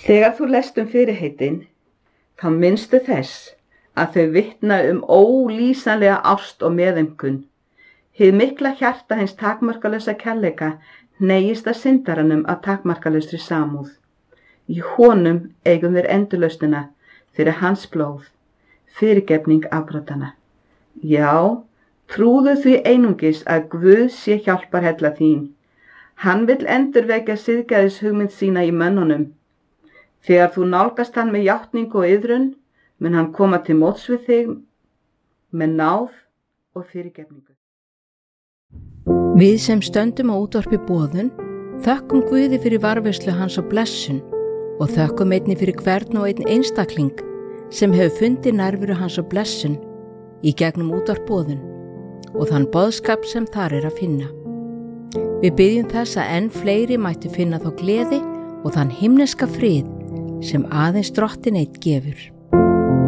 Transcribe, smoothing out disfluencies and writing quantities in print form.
Þegar þú lest fyrirheitin, þá minnstu þess að þau vitna ólýsanlega ást og meðaumkun. Hið mikla hjarta hins takmarkalausa kærleika hneigist að syndaranum af takmarkalausri samúð. Í honum eigum við endurlausnina fyrir hans blóð, fyrirgefning afbrotanna. Já, trúðu því einungis að Guð sé hjálparhella þín. Hann vill endurvekja siðgæðis hugmynd sína í mönnunum. Þegar þú nálgast hann með játningu og iðrun, mun hann koma til móts við þig með náð og fyrirgefningu. Við sem stöndum á útvarpi Boðun þökkum Guði fyrir varðveislu hans og blessun og þökkum einnig fyrir hvern og einn einstakling sem hefur fundið nærveru hans og blessun í gegnum útvarp Boðun og þann boðskap sem þar að finna. Við biðjum þess að enn fleiri mættu finna þá gleði og þann himneska frið sem aðeins Drottinn einn gefur.